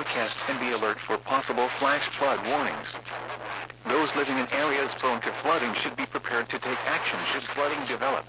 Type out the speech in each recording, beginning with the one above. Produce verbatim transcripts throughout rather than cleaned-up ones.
forecast and be alert for possible flash flood warnings. Those living in areas prone to flooding should be prepared to take action should flooding develop.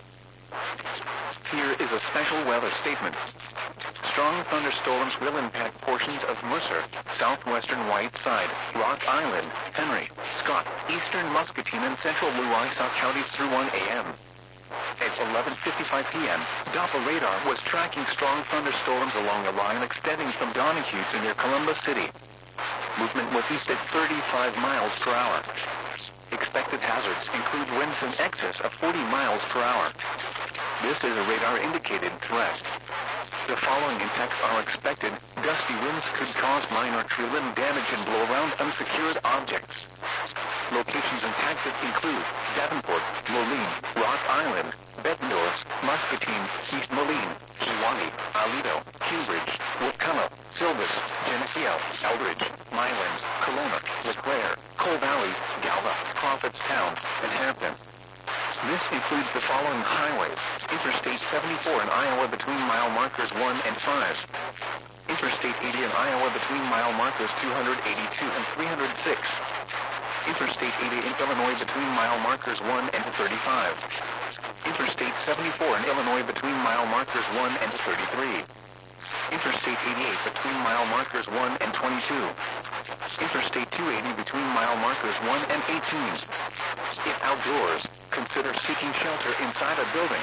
Here is a special weather statement. Strong thunderstorms will impact portions of Mercer, southwestern Whiteside, Rock Island, Henry, Scott, eastern Muscatine and central Louisa counties through one A M At eleven fifty-five p m, Doppler radar was tracking strong thunderstorms along a line extending from Donahue to near Columbus City. Movement was east at thirty-five miles per hour. Expected hazards include winds in excess of forty miles per hour. This is a radar-indicated threat. The following impacts are expected. Gusty winds could cause minor tree limb damage and blow around unsecured objects. Locations impacted include Davenport, Moline, Rock Island, Bettendorf, Muscatine, East Moline, Kewaunee, Aledo, Cambridge, Waucoma, Silvis, Geneseo, Eldridge, Milan, Kelowna, LeClaire, Coal Valley, Galva, Prophetstown, and Hampton. This includes the following highways: Interstate seventy-four in Iowa between mile markers one and five. Interstate eighty in Iowa between mile markers two hundred eighty-two and three hundred six. Interstate eighty in Illinois between mile markers one and thirty-five. Interstate seventy-four in Illinois between mile markers one and thirty-three. Interstate eighty-eight between mile markers one and twenty-two. Interstate two eighty between mile markers one and eighteen. If outdoors, consider seeking shelter inside a building.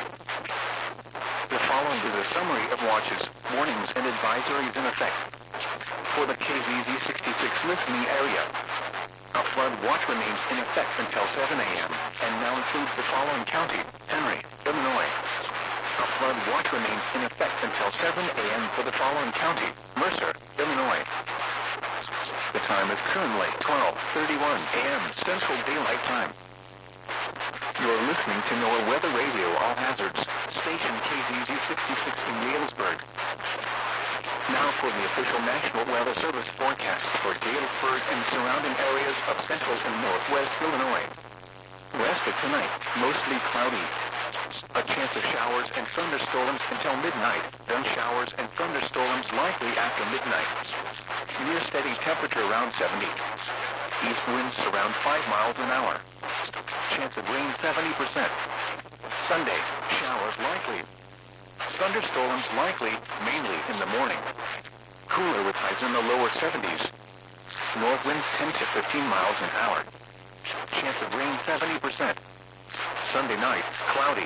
The following is a summary of watches, warnings, and advisories in effect. For the K Z Z sixty-six listening area, a flood watch remains in effect until seven A M and now includes the following county: Henry, Illinois. A flood watch remains in effect until seven A M for the following county: Mercer, Illinois. The time is currently twelve thirty-one A M Central Daylight Time. You're listening to NOAA Weather Radio All Hazards, station K Z Z sixty-six in Galesburg. Now for the official National Weather Service forecast for Galesburg and surrounding areas of central and northwest Illinois. West of tonight, mostly cloudy. A chance of showers and thunderstorms until midnight, then showers and thunderstorms likely after midnight. Near steady temperature around seventy. East winds around five miles an hour. Chance of rain seventy percent. Sunday, showers likely. Thunderstorms likely, mainly in the morning. Cooler with highs in the lower seventies. North winds ten to fifteen miles an hour. Chance of rain seventy percent. Sunday night, cloudy.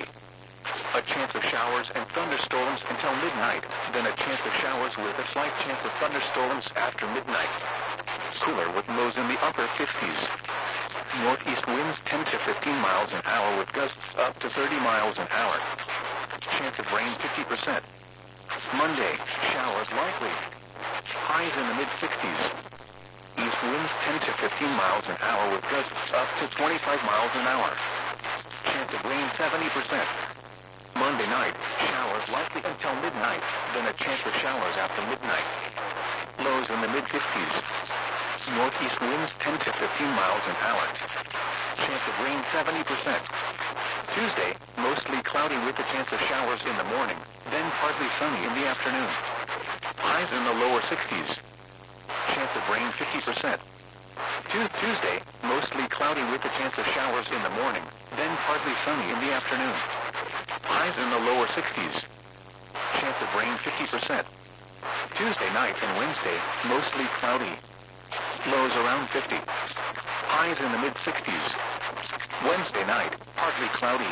A chance of showers and thunderstorms until midnight, then a chance of showers with a slight chance of thunderstorms after midnight. Cooler with lows in the upper fifties. Northeast winds ten to fifteen miles an hour with gusts up to thirty miles an hour. Chance of rain fifty percent. Monday, showers likely. Highs in the mid-sixties. East winds ten to fifteen miles an hour with gusts up to twenty-five miles an hour. Chance of rain seventy percent. Monday night, showers likely until midnight, then a chance of showers after midnight. Lows in the mid-fifties. Northeast winds ten to fifteen miles an hour. Chance of rain seventy percent. Tuesday, mostly cloudy with a chance of showers in the morning, then partly sunny in the afternoon. Highs in the lower sixties. Chance of rain fifty percent. Tuesday, mostly cloudy with a chance of showers in the morning, then partly sunny in the afternoon. Highs in the lower sixties. Chance of rain fifty percent. Tuesday night and Wednesday, mostly cloudy. Lows around fifty. Highs in the mid-sixties. Wednesday night, partly cloudy.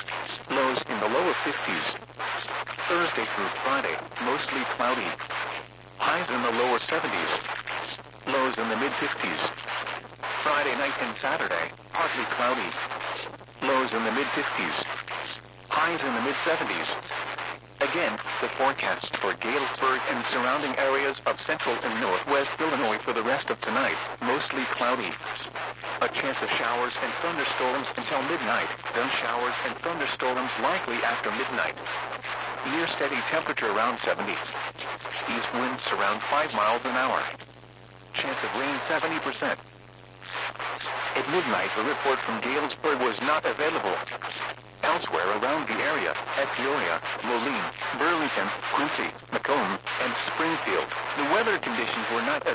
Lows in the lower fifties. Thursday through Friday, mostly cloudy. Highs in the lower seventies. Lows in the mid-fifties. Friday night and Saturday, partly cloudy. Lows in the mid-fifties. Highs in the mid-seventies. Again, the forecast for Galesburg and surrounding areas of central and northwest Illinois for the rest of tonight, mostly cloudy. A chance of showers and thunderstorms until midnight, then showers and thunderstorms likely after midnight. Near steady temperature around seventy. East winds around five miles an hour. Chance of rain seventy percent. At midnight, the report from Galesburg was not available. Elsewhere around the area, at Peoria, Moline, Burlington, Quincy, Macomb, and Springfield, the weather conditions were not